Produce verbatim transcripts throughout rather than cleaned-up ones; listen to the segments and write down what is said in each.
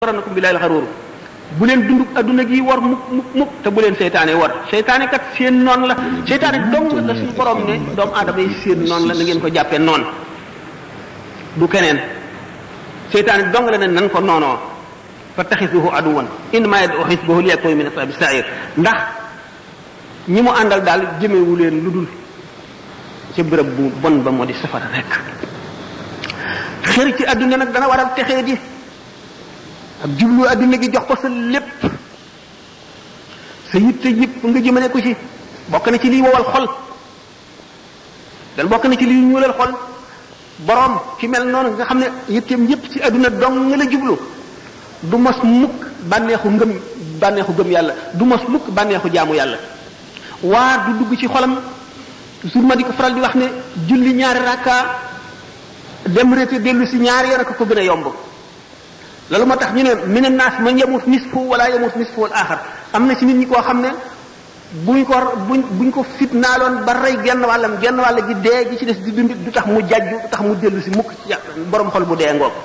waranakum billahi al-gharur bu leen dund adduna gi war mukk mukk mukk te bu leen seytaane war seytaane kat seen noon la seytaane dong la suñu borom ne doomu aadama yi seen noon la na ngeen ko jàppee noon du keneen seytaane dong la ne nan ko noonoo fa taxisuhu aduwan innama yad'u hizbahu liyakunu min ashabi sa'ir ndax ñi mu àndal daal jëmewu leen lu dul ci bërëb bu bon ba moo di safara rek xër ci adduna nag dana waral texee di ak jublu adduna gi jox ko sa lépp sa yitte yëpp nga jëmale ko ci bokk na ci liy wowal xol dan bokk na ci liy ñuulal xol borom ki mel noonu nga xam ne yitteem yëpp ci adduna dong nga la jublu du mos mukk bànneexu ngëm bànneexu gëm yàlla du mos mukk bànneexu jaamu yàlla waa du dugg ci xolam toujours ma di ko faral di wax ne julli ñaari rakka dem rété dellu si ñaari yoon ak ko gën a yomb loolu moo tax ñu ne min an-naas man yamut nisfu wala yamut nisfu al-axar am na ci nit ñi koo xam ne buñ ko buñ buñ ko fitnaaloon ba rey genn wàllam genn wàll gi dee gi ci des di dund du tax mu jajju du tax mu dellu si mukk ci borom xol bu dee ngoog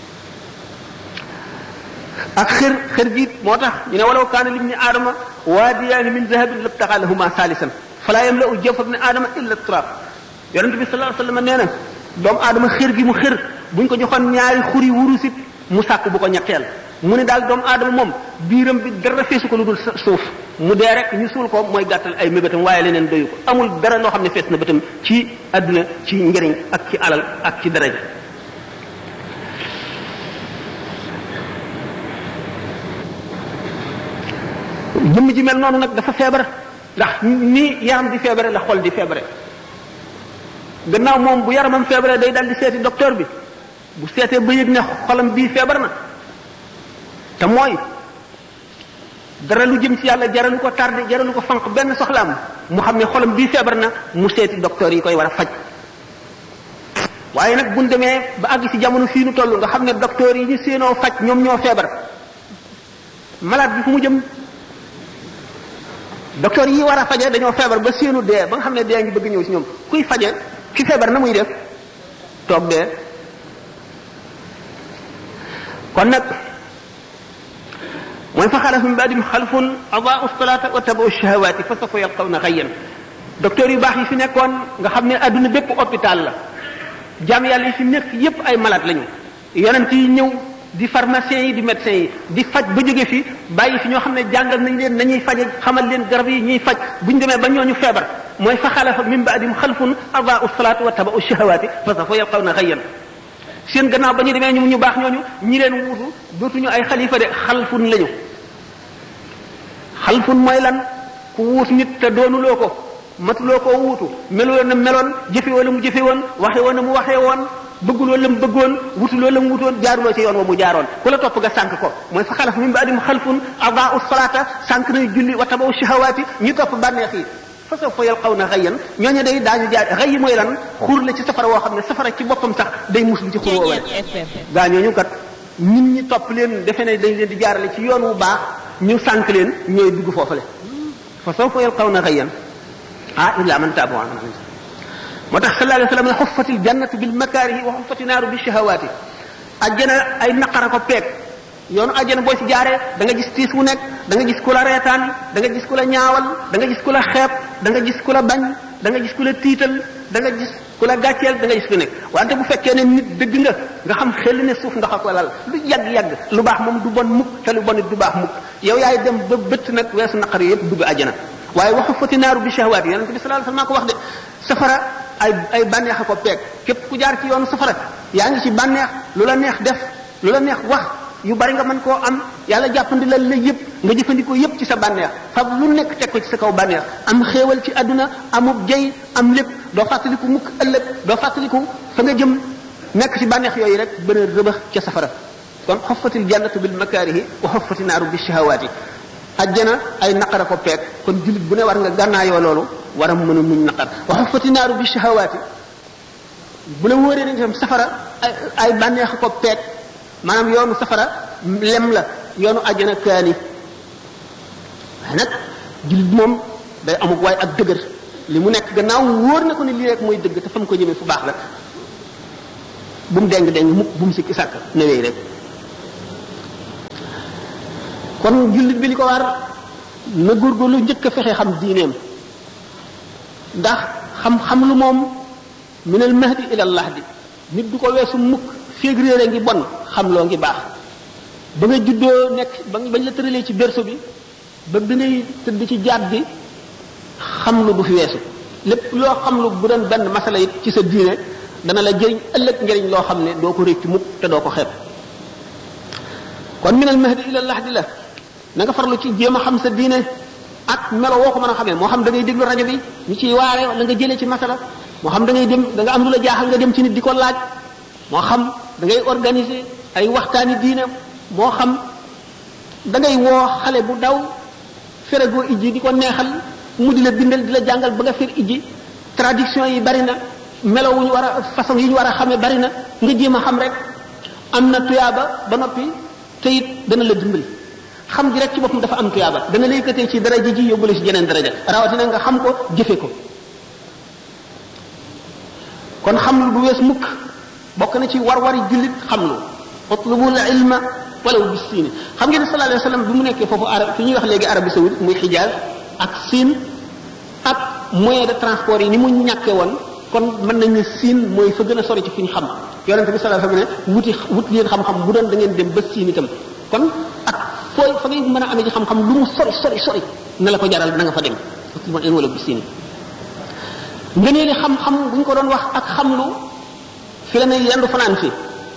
ak xër xër gi moo tax ñu ne walaw kaana libni aadama waadiyaani min dahabin labtagaa lahumaa saalisan falaa yamla'u jawfa ibni aadama illa turaab yonent bi sallallahu alayhi wa sallam nee na doomu aadama xër gi mu xër buñ ko joxoon ñaari xuri wurusit mu sàkk bu ko ñetteel mu ne daal doomu aadama moom biiram bi dara feesu ko lu dul suuf mu dee rek ñu suul ko mooy gàttal ay mébétam waaye leneen doyu ko amul dara loo xam ne fees na bëtam ci àdduna ci njëriñ ak ci alal ak ci daraja jëmm ji mel noonu nag dafa feebar ndax ni yaram di feebare la xol di feebare gannaaw moom bu yaramam feebare day dal di seeti docteur bi bu seetee ba yëg ne xolam bii feebar na te mooy dara lu jëm ci yàlla jaralu ko tardé jaralu ko fanq benn soxlaam mu xam ne xolam bii feebar na mu seeti docteur yi koy war a faj waaye nag buñ demee ba àgg ci jamono fii nu toll nga xam ne docteur yi ñu séenoo faj ñoom ñoo feebar malade bi fu mu jëm docteur yi war a faje dañoo feebar ba séenu dee ba nga xam ne dee ngi bëgg ñëw ci ñoom kuy faje ki feebar na muy def toog dee kon nag mooy fa xalafa min ba'dihim xalfun adaa'u salaata wa tabaa'u shahawaati fa sawfa yalqawna ghayyan docteur yu baax yi fi nekkoon nga xam ne adduna bépp hôpital la jaam yàlla yi fi nekk yépp ay malade lañu yonent yi ñëw di pharmaciens yi di médecins yi di faj ba jóge fi bàyyi fi ñoo xam ne jàngal nañ leen nañuy faje xamal leen garab yi ñuy faj bu ñu demee ba ñooñu feebar mooy fa xalafa min ba'dihim xalfun adaa'u salaata wa tabaa'u shahawaati fa sawfa yalqawna ghayyan seen gannaaw ba ñu demee ñu ñu baax ñooñu ñi leen wuutu dootuñu ay xalifa de xalfun lañu xalfun mooy lan ku wuut nit te doonuloo ko matuloo koo wuutu meloo na meloon jëfe wala mu jëfe woon waxe woon na mu waxee woon bëgguloo la mu bëggoon wutuloo la mu wutoon jaaruloo ci yoon wa mu jaaroon ku la topp nga sànk ko mooy fa xalaf min ba'dihim xalfun adaa'u salaata sànk nañu julli wa tabaa'u shahawaati ñu topp bànneex yi fa sawfa yalqawna ghayyan ñooñu day daañu jaar ghayy mooy lan xur la ci safara woo xam ne safara ci boppam sax day muslu ci xur woo wala gaa ñooñu kat nit ñi topp leen defe ne dañ leen di jaarale ci yoon wu baax ñu sànk leen ñooy dugg foofale fa sawfa yalqawna ghayyan ah illa man taaba wa amana moo tax sallallahu alayhi wa sallam xuffatil jannatu bil makaarihi wa xuffati naaru bi shahawaati ajjana ay naqara ko peeg yoonu ajjana boo ci jaaree da nga gis tiis wu nekk da nga gis ku la reetaan da nga gis ku la ñaawal da nga gis ku la xeeb da nga gis ku la bañ da nga gis ku la tiital da nga gis ku la gàcceel da nga gis ku nekk wante bu fekkee ne nit dëgg nga nga xam xel ne suuf ndox ak lal lu yàgg-yàgg lu baax moom du bon mukk te lu bon it du baax mukk yow yaay dem ba bëtt nag weesu naqar yëpp dugg ajjana waaye wa xuffati naaru bi shahawaati yonent bi sallallahu alayhi wasallam ko wax de safara ay ay bànneex a ko peeg képp ku jaar ci yoonu safara yaa ngi ci bànneex lu la neex def lu la neex wax yu bari nga mën koo am yàlla jàppandi la la yëpp nga jëfandikoo yëpp ci sa bànneex fab lu nekk teg ko ci sa kaw bànneex am xéewal ci àdduna amub jay am lépp doo fàttaliku mukk ëllëg doo fàttaliku fa nga jëm nekk ci bànneex yooyu rek bën a rëbax ca safara kon xoffatil jannatu bil makaarihi wa xoffati naaru bi shahawaati ajjana ay naqara ko peeg kon jullit bu ne war nga gànnaayoo loolu war a mën a muñ naqar wa xuffati naaru bi shahawaati bu la wóoree ne tam safara ay ay bànneex ko peeg maanaam yoonu safara lem la yoonu ajjana kaani waaye nag jullit moom day amuk waaye ak dëgër li mu nekk gannaaw wóor na ko ne lii rek mooy dëgg te fa mu ko jëmee fu baax la bu mu deng deng mukk bu mu sikki sàkk na wéy rek kon jullit bi li ko war na góorgóorlu njëkk a fexe xam diineem ndax xam-xam lu moom minal mahdi ilal lahdi nit du ko weesu mukk féeg réere ngi bon xam loo ngi baax ba nga juddoo nekk ba bañ la tëralee ci berceau bi ba bi ngay tëdd ci jaat bi xam lu du fi weesu lépp loo xam lu bu doon benn masala it ci sa diine dana la jëriñ ëllëg njëriñ loo xam ne doo ko réccu mukk te doo ko xeeb kon minal mahdi ilal lahdi la na nga farlu ci jéem a xam sa diine ak melo woo ko mën a xamee moo xam da ngay déglu rajo bi ñu ciy waare wala nga jëlee ci masala moo xam da ngay dem da nga am lu la jaaxal nga dem ci nit di ko laaj moo xam da ngay organiser ay waxtaani diine moo xam da ngay woo xale bu daw feragoo ijji di ko neexal mu di la bindal di la jàngal ba nga fer ijji traduction yi bari na melo wu ñu war a façon yi ñu war a xamee bari na nga jéem a xam rek am na tuyaaba ba noppi te it dana la dimbali xam gi rek ci boppam dafa am tuyaaba dana la yëkkatee ci daraja ji yóbbule ci jeneen daraja rawatina nga xam ko jëfe ko kon xam lu du wees mukk bokk na ci war-wari jullit xam lu utlubul ilma walaw bis siin xam ngeen ne sallallahu alayhi wa sallam bi mu nekkee foofu arab fi ñuy wax léegi Arabie saoudite muy Xijaaz ak siin ak moyen de transport yi ni mu ñàkkee woon kon mën nañ ne siin mooy fa gën a sori ci fi ñu xam yonente bi sallallahu alayhi wa sallam ne wuti wut leen xam-xam bu doon da ngeen dem ba siin itam kon ak fooy fa ngay mën a amee ci xam-xam lu mu sori sori sori na la ko jaral na nga fa dem utlubul ilma walaw bis siin nga nee li xam-xam bu ñu ko doon wax ak xamlu fi la ne yendu fanaan fi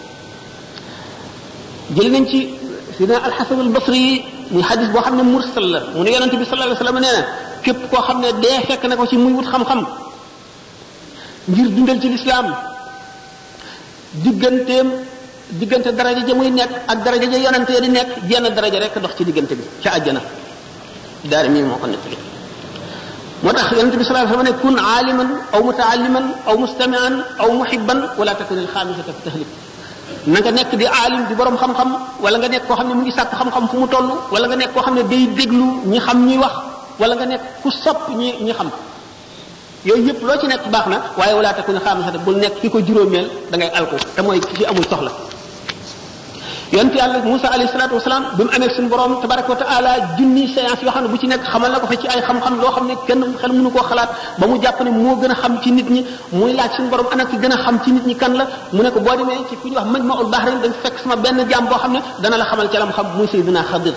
jël nañ ci sidina alxasan albasri yi muy xadis boo xam ne mursal la mu ne yonente bi sallallahu alayhi wasallam nee na képp koo xam ne dee fekk na ko ci muy wut xam-xam ngir dundal ci lislaam digganteem diggante daraja ja muy nekk ak daraja ja yonente di nekk jenn daraja rek dox ci diggante bi ca àjjana daari mii moo ko nettali moo tax yonente bi sallallahu alayhi wasallam ne kun aaliman aw mutaalliman aw mustamian aw muhibban wala takun al xaamisata fi tahlik na nga nekk di aalim di borom xam-xam wala nga nekk koo xam ne mu ngi sàkk xam-xam fu mu toll wala nga nekk koo xam ne day déglu ñi xam ñuy wax wala nga nekk ku sopp ñi ñi xam yooyu yëpp loo ci nekk baax na waaye wala takun al xaamisata bul nekk ki ko juróomeel da ngay alko te mooy ki ci amul soxla yonent yàlla Musa alayhi salaatu wasalaam bi mu amee suñu borom tabaraka wa taala junni séance yoo xam ne bu ci nekk xamal na ko fa ci ay xam-xam loo xam ne kenn xel mënu koo xalaat ba mu jàpp ne moo gën a xam ci nit ñi muy laaj suñu borom ana ki gën a xam ci nit ñi kan la mu ne ko boo demee ci ku ñuy wax Majma'ul Bahrayn dañ fekk sama benn jaam boo xam ne dana la xamal ca lam xam muy Seydina Xadir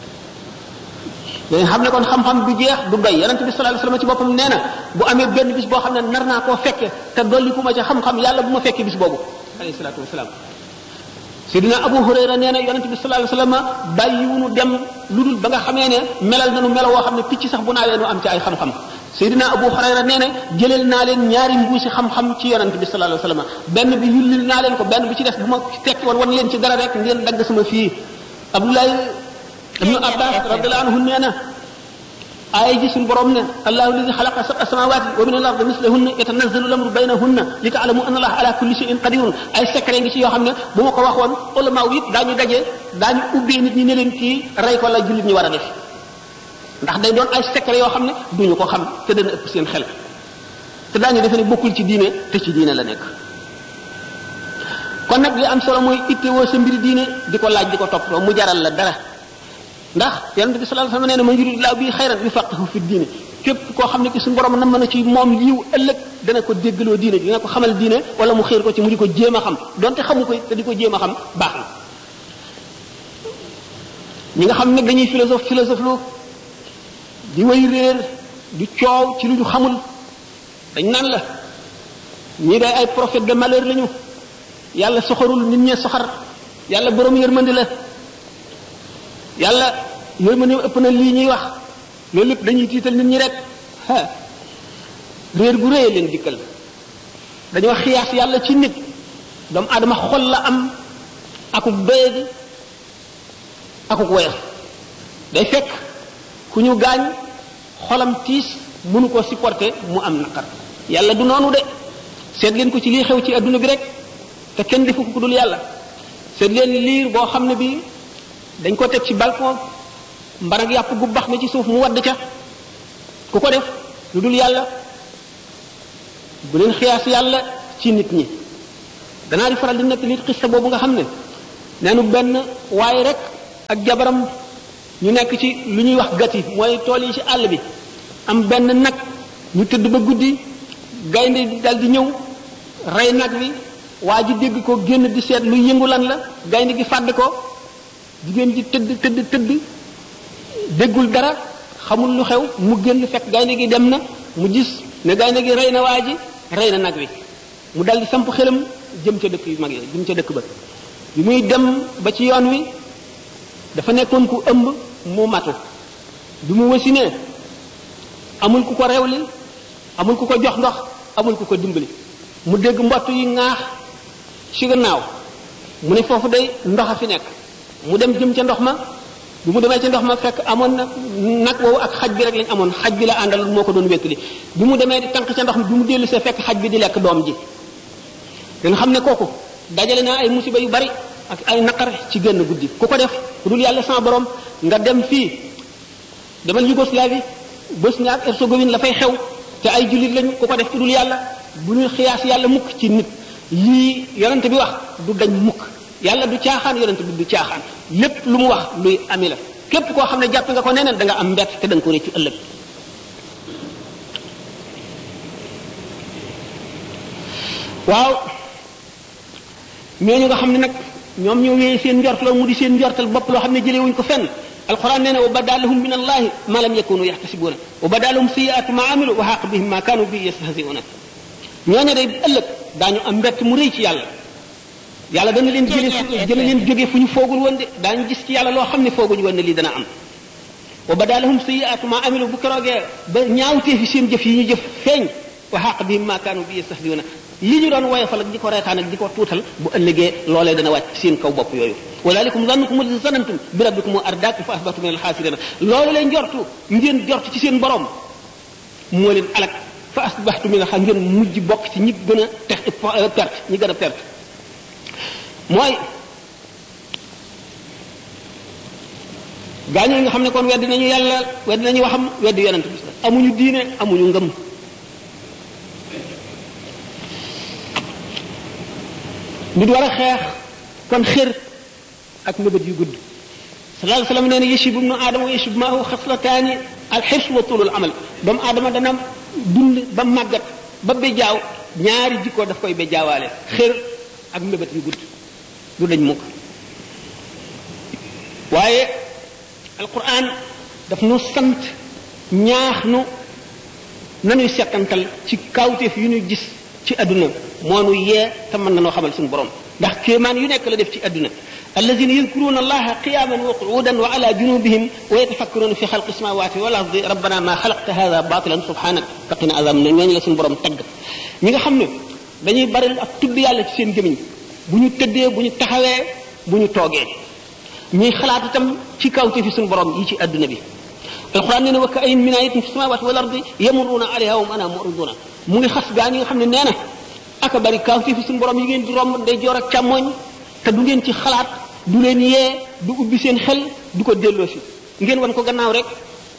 dañ xam ne kon xam-xam du jeex du doy yonent bi sallallahu alayhi wasallam ci boppam nee na bu amee benn bis boo xam ne nar naa koo fekke te dolli ku ma ca xam-xam yàlla bu ma fekkee bis boobu alayhi salaatu wasalaam Seydina Abu Hurayra nee na yonente bi sallallahu alayhi wasallam bàyyiwunu dem lu dul ba nga xamee ne melal nañu melo woo xam ne picc sax bu naawee nu am ci ay xam-xam Seydina Abu Hurayra nee na jëleel naa leen ñaari mbuusi xam-xam ci yonente bi sallallahu alayhi wasallam benn bi yullil naa leen ko benn bi ci def bu ma tekki woon wan leen ci dara rek ngeen dagg sama fii Abdoulaye ibnu Abbas radiyallahu anhu nee na aaya ji suñu borom ne allahu alladi xalaqa sab'a samawati wa min al-ardi mislahunna yatanazzalu al-amru baynahunna li ta'lamu anna allaha ala kulli shay'in qadirun ay secret ngi ci yoo xam ne bu ma ko waxoon ulama yi daañu daje daañu ubbee nit ñi ne leen kii rey ko la jullit ñi war a def ndax day doon ay secret yoo xam ne duñu ko xam te dana ëpp seen xel te daañu defe ne bokkul ci diine te ci diine la nekk kon nag li am solo mooy ittewoo sa mbiri diine di ko laaj di ko toppatoo mu jaral la dara ndax yonent bi sallallahu alayhi wasallam nee na man yuridillahu bihi xayran yufaqihu fi diine képp koo xam ne ki suñu borom na mën a ci moom yiw ëllëg dana ko déggaloo diine dina ko xamal diine wala mu xiir ko ci mu di ko jéem a xam donte xamu ko te di ko jéem a xam baax na ñi nga xam ne dañuy philosophe philosophe lu di way réer di coow ci lu ñu xamul dañ naan la ñii day ay prophète de malheur lañu yàlla soxarul nit ñee soxar yàlla borom yërmandi la yàlla yërmande ëpp na lii ñuy wax loolu lépp dañuy tiital nit ñi rek ah réer gu réy leen dikkal dañoo xiyaas yàlla ci nit doomu aadama xol la am akuk doyadi akuk woyof day fekk ku ñu gaañ xolam tiis mënu ko supporter mu am naqar yàlla du noonu de seet leen ko ci lii xew ci adduna bi rek te kenn defu ko ku dul yàlla seet leen liir boo xam ne bi dañ ko teg ci balcon mbarag yàpp gu bax na ci suuf mu wadd ca ku ko def lu dul yàlla bu leen xiyaas yàlla ci nit ñi danaa di faral di nekk nit xista boobu nga xam ne neenu benn waaye rek ak jabaram ñu nekk ci lu ñuy wax gati mooy tool yi ci àll bi am benn nag ñu tëdd ba guddi gaynde dal di ñëw rey nag wi waa ji dégg ko génn di seet lu yëngu lan la gaynde gi fàdd ko jigéen ji tëdd tëdd tëdd déggul dara xamul lu xew mu génn fekk gaynde gi dem na mu gis ne gaynde gi rey na waa ji rey na nag wi mu dal di samp xelam jëm ca dëkk yu mag yi jëm ca dëkk ba bi muy dem ba ci yoon wi dafa nekkoon ku ëmb mu matu bi mu wasinee amul ku ko rewli amul ku ko jox ndox amul ku ko dimbali mu dégg mbott yi ŋaax ci gannaaw mu ne foofu day ndox a fi nekk mu dem jëm ca ndox ma bi mu demee ca ndox ma fekk amoon na nag woowu ak xaj bi rek lañ amoon xaj bi la àndal moo ko doon wéttali bi mu demee di tànk ca ndox mi bi mu dellu see fekk xaj bi di lekk doom ji da nga xam ne kooku dajale naa ay musiba yu bari ak ay naqar ci génn guddi ku ko def ku dul yàlla sama borom nga dem fii demal Yougoslavie Bosnie ak Herzégovine la fay xew te ay jullit lañu ku ko def ku dul yàlla bu ñuy xiyaas yàlla mukk ci nit lii yonent bi wax du dañ mukk yàlla du caaxaan yonent bi du caaxaan lépp lu mu wax luy ami la képp koo xam ne jàpp nga ko neneen da nga am mbett te da nga ko réccu ëllëg waaw ñooñu nga xam ne nag ñoom ñoo wéyee seen njortal mu di seen njortal bopp loo xam ne jëlee wuñ ko fenn alquran nee na wa badalahum min allahi ma lam yakunu yaxtasibuna wa badalahum sayiatu ma amilu wa xaq bihim ma kanu bi yastahziuna ñooñu day ëllëg daañu am mbett mu rëy ci yàlla yàlla dana leen jëlee dana leen jógee fu ñu foogul woon de daañu gis ci yàlla loo xam ne fooguñu woon ne lii dana am wa badalahum sayiatu ma amilu bu keroogee ba ñaawtee fi seen jëf yi ñu jëf feeñ wa xaq bihim ma kanu bi yastahziuna li ñu doon woyofal ak di ko reetaan ak di ko tuutal bu ëllëgee loolee dana wàcc seen kaw bopp yooyu walaalikum zannukum alladi zanantum bi rabbikum ardaakum fa asbahtum min alxaasirina loolu leen jortu ngeen jortu ci seen borom moo leen alak fa asbahtum min alxaasirina ngeen mujj bokk ci ñi gën a tex perte ñi gën a perte mooy gaañoo nga xam ne kon weddi nañu yàlla weddi nañu waxam weddi yonent bi amuñu diine amuñu ngëm nit war a xeex kon xër ak mëbët yu gudd sallallahu alayhi wa sallam nee na yashibu ibnu aadama wa yashibu maahu xaslataani alxirs wa tulul amal doomu aadama dana dund ba màggat ba bejaaw ñaari jikko daf koy bejaawaale xër ak mëbët yu gudd du dañ mukk waaye alquran daf nu sant ñaax nu nanuy settantal ci kawteef yu ñu gis ci àdduna moo nu yee te mën na noo xamal suñu borom ndax kéemaan yu nekk la def ci àdduna alladina yadkuruna allaha qiyaman wa qu'udan wa ala junubihim wa yatafakkaruna fi xalqi samawati wal ardi rabbana ma xalaqta hada batilan subhanak faqina azab ne ñooñu la suñu borom tagg ñi nga xam ne dañuy bari ak tudd yàlla ci seen gémiñ bu ñu tëddee bu ñu taxawee bu ñu toogee ñuy xalaat itam ci kawte fi suñu borom yi ci àdduna bi alquran nee na wa ka'ayyin min ayatin fi samawati wal ardi yamurruna alayha wa hum anha mu'riduna mu ngi xas gaa ñi nga xam ne nee na aka bari kawte fi suñu borom yi ngeen di romb day joor ak càmmoñ te du ngeen ci xalaat du leen yee du ubbi seen xel du ko delloo si ngeen wan ko gannaaw rek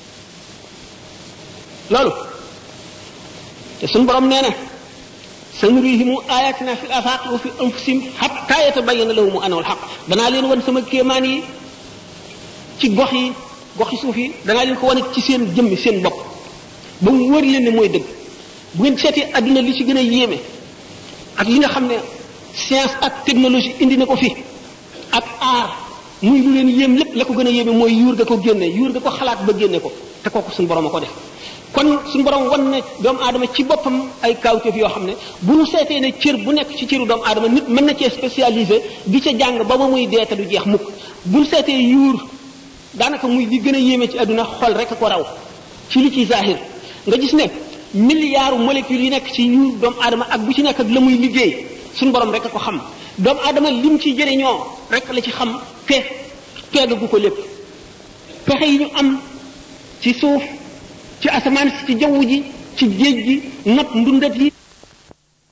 loolu te suñu borom nee na sanurihimu ayatina fi afaq wa fi anfusihim hatta yatabayyana lahum annahu alhaq danaa leen wan sama kéemaan yi ci gox yi gox yi suuf yi danaa leen ko wane ci seen jëmmi seen bopp ba mu wër leen ne mooy dëgg bu ngeen seetee adduna li ci gën a yéeme ak li nga xam ne science ak technologie indi na ko fi ak aar muy lu leen yéem lépp la ko gën a yéeme mooy yuur ga ko génne yuur ga ko xalaat ba génne ko te kooku suñu borom a ko def kon suñu borom wan ne doomu aadama ci boppam ay kawteef yoo xam ne bu ñu seetee ne cër bu nekk ci cëru doomu aadama nit mën na cee spécialisé di ca jàng ba ba muy dee te du jeex mukk bu ñu seetee yuur daanaka muy li gën a yéeme ci àdduna xol rek a ko raw ci li ci zahir nga gis ne milliards molécules yi nekk ci yuur doomu aadama ak bu ci nekk ak la muy liggéey suñu borom rek a ko xam doomu aadama lim ci jëriñoo rek la ci xam te peegagu ko lépp pexe yi ñu am ci suuf ci asamaan si ci jaww ji ci géej gi not ndundat yi